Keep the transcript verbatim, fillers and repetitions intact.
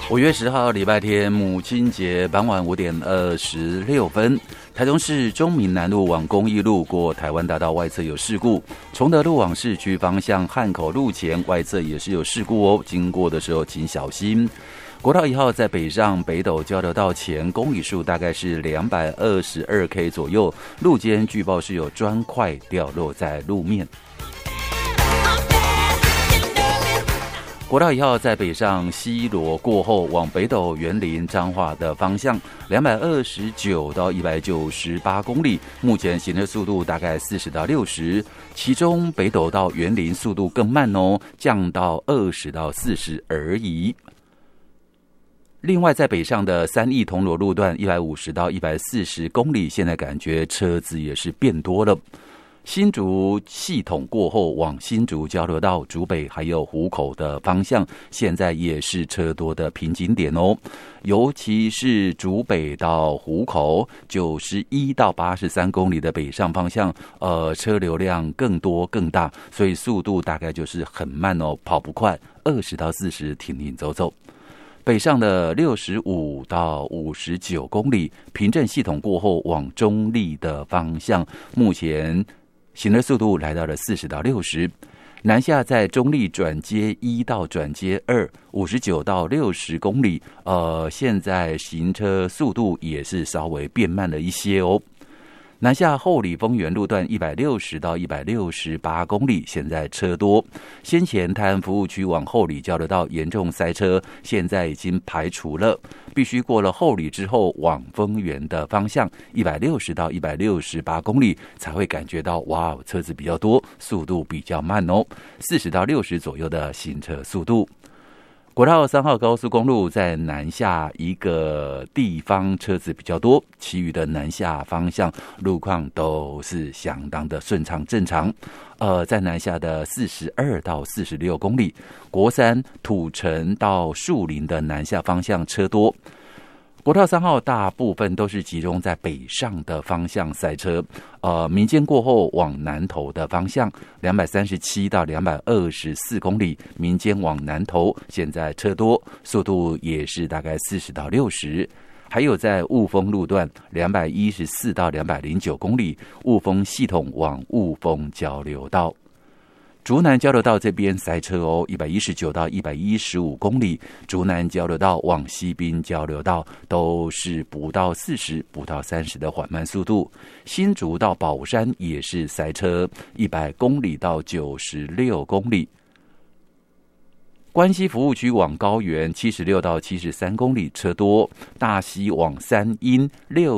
五月十号礼拜天，母亲节傍晚五点二十六分，台中市中民南路往公益路过台湾大道外侧有事故，崇德路往市区方向汉口路前外侧也是有事故哦，经过的时候请小心。国道一号在北上北斗交流道前，公里数大概是两百二十二 K 左右，路肩据报是有砖块掉落在路面。国道一号在北上西螺过后，往北斗园林彰化的方向，两百二十九到一百九十八公里，目前行车速度大概四十到六十，其中北斗到园林速度更慢哦，降到二十到四十而已。另外，在北上的三义铜锣路段一百五十到一百四十公里，现在感觉车子也是变多了。新竹系统过后，往新竹交流道、竹北还有湖口的方向，现在也是车多的瓶颈点哦。尤其是竹北到湖口，九十一到八十三公里的北上方向，呃，车流量更多更大，所以速度大概就是很慢哦，跑不快，二十到四十停停走走。北上的六十五到五十九公里，平镇系统过后往中立的方向，目前行车速度来到了四十到六十，南下在中立转接一到转接二，五十九到六十公里，呃，现在行车速度也是稍微变慢了一些哦。南下后里丰原路段一百六十到一百六十八公里，现在车多。先前泰安服务区往后里交流道严重塞车，现在已经排除了，必须过了后里之后往丰原的方向一百六十到一百六十八公里才会感觉到哇，车子比较多，速度比较慢哦，四十到六十左右的行车速度。国道三号高速公路在南下一个地方车子比较多，其余的南下方向路况都是相当的顺畅正常。呃，在南下的四十二到四十六公里，国三土城到树林的南下方向车多。国道三号大部分都是集中在北上的方向塞车，呃，民间过后往南投的方向，两百三十七到两百二十四公里，民间往南投现在车多，速度也是大概四十到六十。还有在雾峰路段两百一十四到两百零九公里，雾峰系统往雾峰交流道。竹南交流道这边塞车哦，一百一十九到一百一十五公里，竹南交流道往西滨交流道都是不到四十、不到三十的缓慢速度。新竹到宝山也是塞车，一百公里到九十六公里。关西服务区往高原七十六到七十三公里车多，大溪往三阴六